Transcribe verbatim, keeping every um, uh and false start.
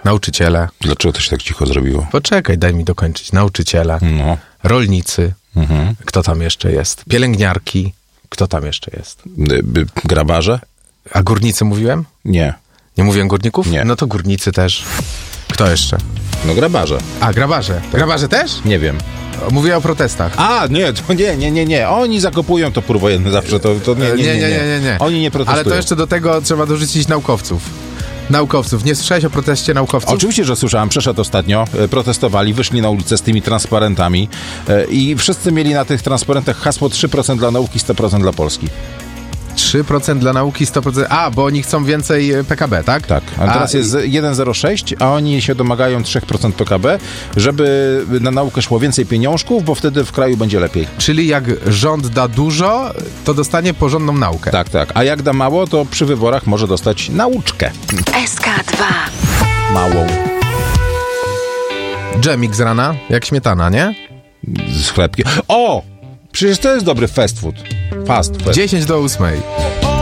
nauczyciele. Dlaczego to się tak cicho zrobiło? Poczekaj, daj mi dokończyć. Nauczyciele, No. rolnicy, Mhm. kto tam jeszcze jest? Pielęgniarki, kto tam jeszcze jest? Y, y, Grabarze? A górnicy mówiłem? Nie. Nie mówiłem górników? Nie. No to górnicy też. Kto jeszcze? No grabarze. A, grabarze. Grabarze też? Nie wiem. Mówię o protestach. A, nie, to nie, nie, nie, nie. Oni zakopują topór wojenny zawsze, to, to nie, nie, nie, nie, nie, nie, nie. Oni nie protestują. Ale to jeszcze do tego trzeba dorzucić naukowców. Naukowców. Nie słyszałeś o proteście naukowców? Oczywiście, że słyszałem. Przeszedł ostatnio. e, Protestowali, wyszli na ulicę z tymi transparentami e, i wszyscy mieli na tych transparentach hasło trzy procent dla nauki, sto procent dla Polski. trzy procent dla nauki, sto procent... A, bo oni chcą więcej P K B, tak? Tak. A teraz a, jest jeden przecinek zero sześć, a oni się domagają trzy procent P K B, żeby na naukę szło więcej pieniążków, bo wtedy w kraju będzie lepiej. Czyli jak rząd da dużo, to dostanie porządną naukę. Tak, tak. A jak da mało, to przy wyborach może dostać nauczkę. S K dwa. Małą. Dżemik z rana, jak śmietana, nie? Z chlebkiem. O! Przecież to jest dobry fast food. Fast food. dziesięć do ósmej.